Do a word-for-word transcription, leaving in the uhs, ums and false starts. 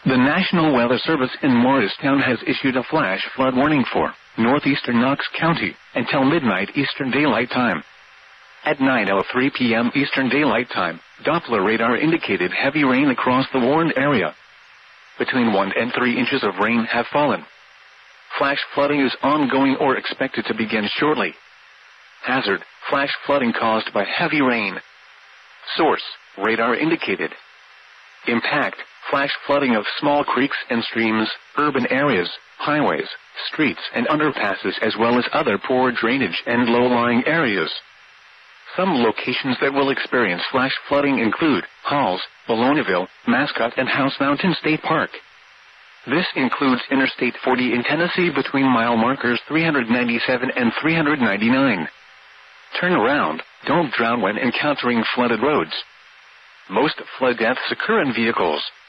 The National Weather Service in Morristown has issued a flash flood warning for northeastern Knox County until midnight Eastern Daylight Time. At nine oh three p.m. Eastern Daylight Time, Doppler radar indicated heavy rain across the warned area. Between one and three inches of rain have fallen. Flash flooding is ongoing or expected to begin shortly. Hazard, flash flooding caused by heavy rain. Source, radar indicated. Impact, flash flooding of small creeks and streams, urban areas, highways, streets and underpasses as well as other poor drainage and low-lying areas. Some locations that will experience flash flooding include Halls, Bellonaville, Mascot and House Mountain State Park. This includes Interstate forty in Tennessee between mile markers three ninety-seven and three ninety-nine. Turn around, don't drown when encountering flooded roads. Most flood deaths occur in vehicles.